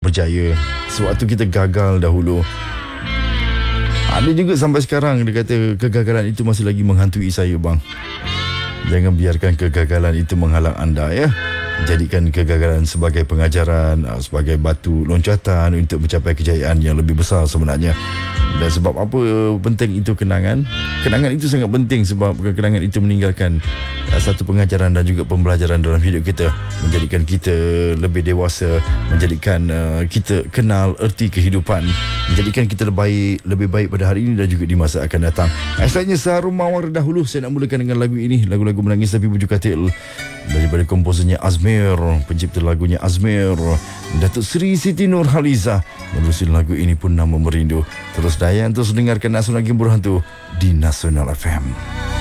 berjaya. Sewaktu kita gagal dahulu. Ada juga sampai sekarang dia kata kegagalan itu masih lagi menghantui saya, bang. Jangan biarkan kegagalan itu menghalang anda, ya. Jadikan kegagalan sebagai pengajaran, sebagai batu loncatan untuk mencapai kejayaan yang lebih besar sebenarnya. Dan sebab apa penting itu kenangan? Kenangan itu sangat penting sebab kenangan itu meninggalkan satu pengajaran dan juga pembelajaran dalam hidup kita, menjadikan kita lebih dewasa, menjadikan kita kenal erti kehidupan, menjadikan kita lebih baik pada hari ini dan juga di masa akan datang. Asalnya seharum mawar dahulu, saya nak mulakan dengan lagu ini, lagu-lagu menangis tapi bujuk katil, daripada komposernya Azmir, pencipta lagunya Azmir, Datuk Seri Siti Nurhaliza. Menerusi lagu ini pun nama Merindu. Terus Dayan, terus dengarkan Nasional Gimbur Hantu di Nasional FM.